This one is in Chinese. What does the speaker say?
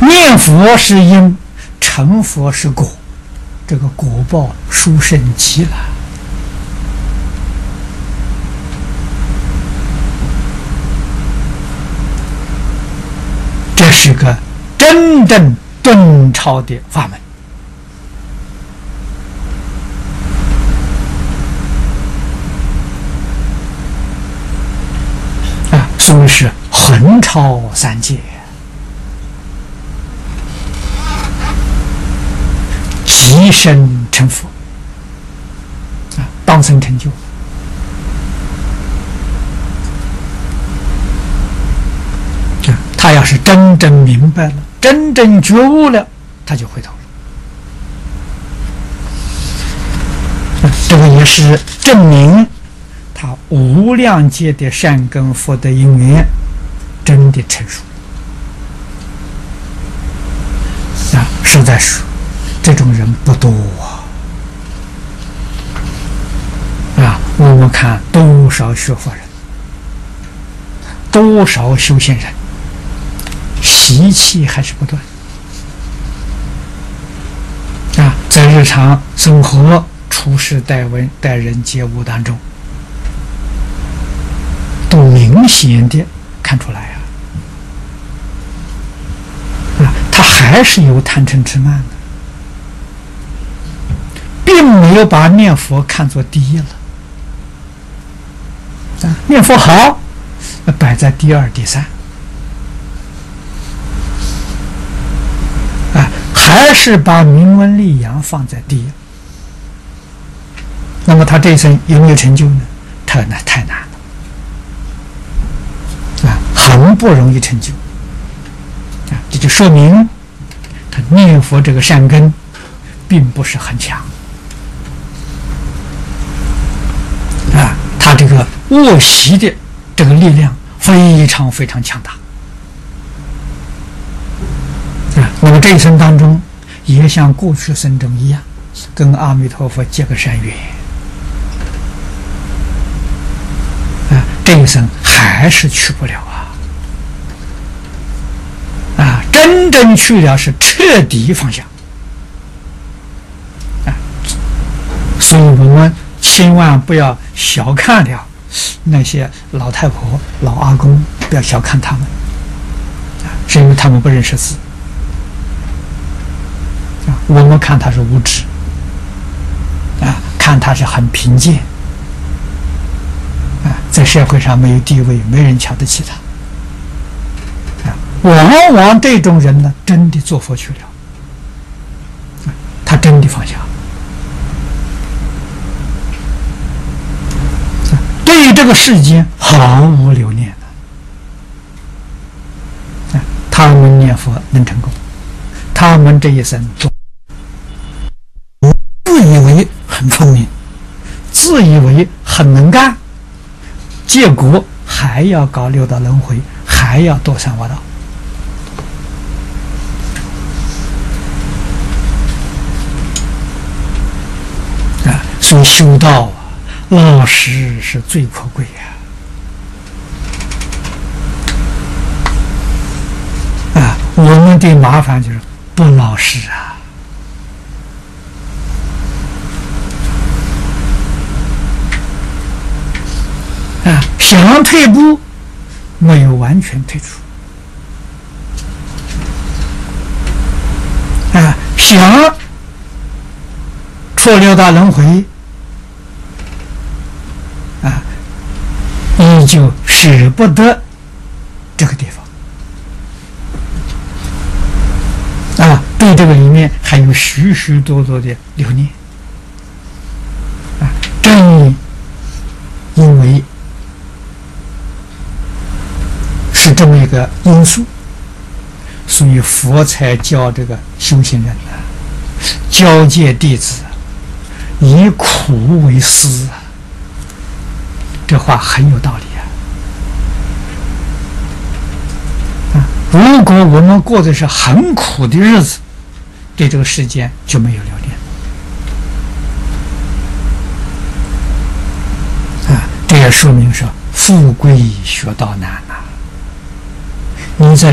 念佛是因，成佛是果，这个果报殊胜极了。这是个真正顿超的法门。所以是横超三界，即生成佛，当生成就。他要是真正明白了，真正觉悟了，他就回头了。这个也是证明他无量劫的善根福德因缘真的成熟实在是这种人不多我们看多少学佛人，多少修行人，习气还是不断在日常生活处事待人接物当中，都明显的看出来他还是有贪嗔痴慢的，并没有把念佛看作第一了念佛好摆在第二第三还是把名闻利养放在第一。那么他这一生有没有成就呢？太难了很不容易成就这就说明他念佛这个善根并不是很强他这个恶习的这个力量非常非常强大那么这一生当中也像过去生中一样，跟阿弥陀佛结个善缘这一生还是去不了真正去了是彻底放下所以我们千万不要小看了那些老太婆老阿公，不要小看他们是因为他们不认识字我们看他是无知看他是很贫贱在社会上没有地位，没人瞧得起他往往这种人呢真的做佛去了他真的放下对于这个世间毫无留念的他们念佛能成功，他们这一生自以为很聪明，自以为很能干，结果还要搞六道轮回，还要堕三恶道所以修道老实是最可贵我们的麻烦就是不老实想退步没有完全退出想出六道轮回依旧舍不得这个地方对这个里面还有许许多多的留念正因为是这么一个因素，所以佛才教这个修行人教诫弟子以苦为师这话很有道理如果我们过的是很苦的日子，对这个世间就没有留恋这也说明说富贵学道难你在